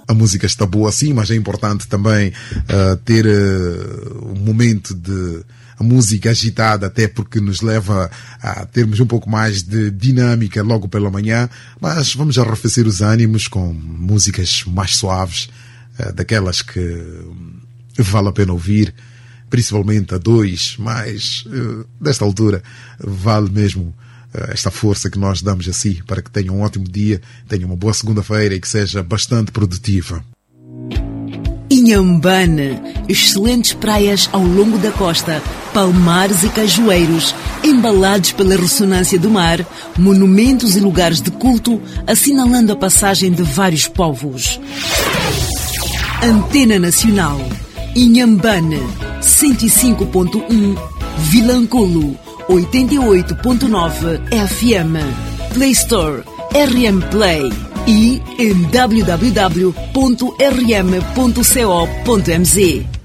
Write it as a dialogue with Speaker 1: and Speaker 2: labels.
Speaker 1: a música está boa sim, mas é importante também ter um momento de a música agitada, até porque nos leva a termos um pouco mais de dinâmica logo pela manhã, mas vamos arrefecer os ânimos com músicas mais suaves, daquelas que vale a pena ouvir, principalmente a dois, mas desta altura vale mesmo esta força que nós damos a si, para que tenham um ótimo dia, tenham uma boa segunda-feira e que seja bastante produtiva.
Speaker 2: Inhambane, excelentes praias ao longo da costa, palmares e cajueiros, embalados pela ressonância do mar, monumentos e lugares de culto, assinalando a passagem de vários povos. Antena Nacional, Inhambane, 105.1, Vilanculo, 88.9 FM, Play Store, RM Play e em www.rm.co.mz.